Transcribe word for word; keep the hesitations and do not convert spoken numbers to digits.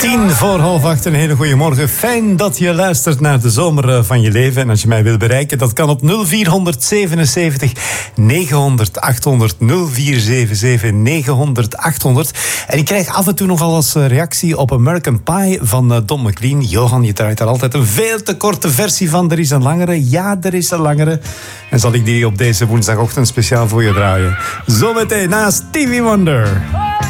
Tien voor half acht, een hele goede morgen. Fijn dat je luistert naar de zomer van je leven. En als je mij wil bereiken, dat kan op nul vier zevenenzeventig negenhonderd achthonderd. nul vier zeven zeven negenhonderd achthonderd. En ik krijg af en toe nogal als reactie op American Pie van Don McLean. Johan, je draait daar altijd een veel te korte versie van. Er is een langere. Ja, er is een langere. En zal ik die op deze woensdagochtend speciaal voor je draaien. Zometeen na Stevie Wonder.